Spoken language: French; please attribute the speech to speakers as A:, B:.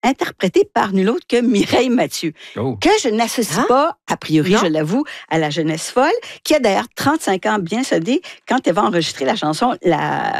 A: interprétée par nul autre que Mireille Mathieu, que je n'associe pas, a priori, je l'avoue, à la jeunesse folle, qui a d'ailleurs 35 ans bien soldés quand elle va enregistrer la chanson